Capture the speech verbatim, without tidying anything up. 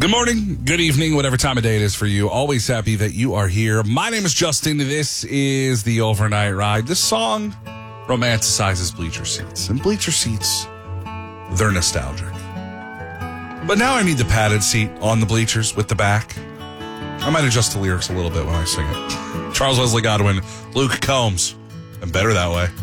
Good morning, good evening, whatever time of day it is for you. Always happy that you are here. My name is Justin. This is the Overnight Ride. This song romanticizes Bleacher Seats. And Bleacher Seats, they're nostalgic. But now I need the padded seat on the bleachers with the back. I might adjust the lyrics a little bit when I sing it. Charles Wesley Godwin, Luke Combs. And better that way.